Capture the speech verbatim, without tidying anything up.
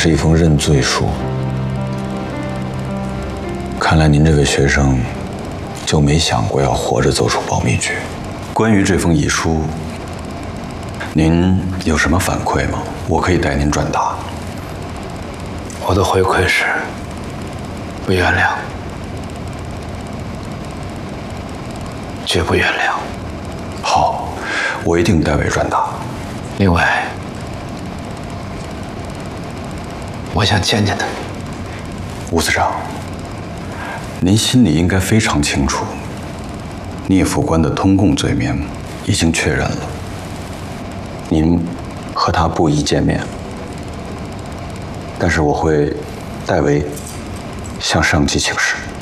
是一封认罪书。看来您这位学生就没想过要活着走出保密局。关于这封遗书，您有什么反馈吗？我可以代您转达。 我的回馈是不原谅，绝不原谅。 好，我一定代为转达。 另外，我想见见他。 吴司长，您心里应该非常清楚，聂副官的通共罪名已经确认了，您和他不宜见面。但是我会代为向上级请示。